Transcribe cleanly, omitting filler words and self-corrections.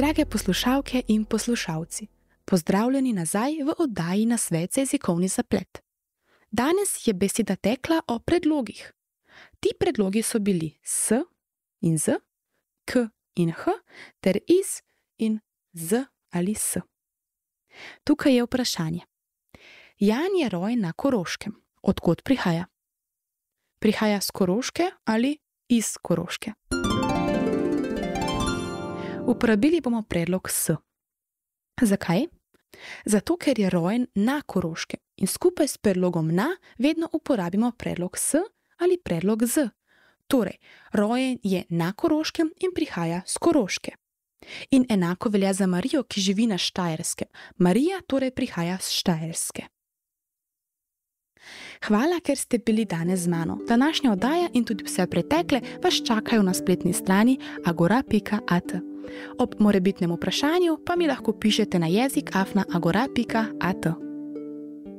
Drage poslušalke in poslušalci, pozdravljeni nazaj v oddaji Nasvet za jezikovni zaplet. Danes je beseda tekla o predlogih. Ti predlogi so bili s in z, k in h, ter iz in z ali s. Tukaj je vprašanje. Jan je rojen na Koroškem. Od kod prihaja? Prihaja z Koroške ali iz Koroške? Uporabili bomo predlog s. Zakaj? Zato, ker je rojen na Koroškem in skupaj s predlogom na vedno uporabimo predlog s ali predlog z. Torej, rojen je na Koroškem in prihaja z Koroške. In enako velja za Marijo, ki živi na Štajerskem. Marija torej prihaja z Štajerske. Hvala, ker ste bili danes z mano. Današnja oddaja in tudi vse pretekle vas čakajo na spletni strani agora.at. Ob morebitnem vprašanju pa mi lahko pišete na jezik@agora.at.